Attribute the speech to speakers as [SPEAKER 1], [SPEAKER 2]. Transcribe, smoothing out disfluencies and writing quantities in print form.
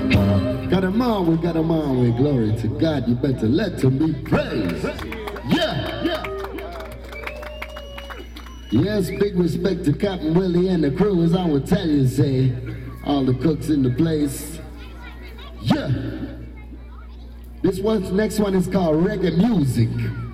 [SPEAKER 1] Got 'em on with glory to God. You better let him be praised. Yeah, yeah. Yes, big respect to Captain Willie and the crew, as I would tell you, say, all the cooks in the place. Yeah. Next one is called Reggae Music.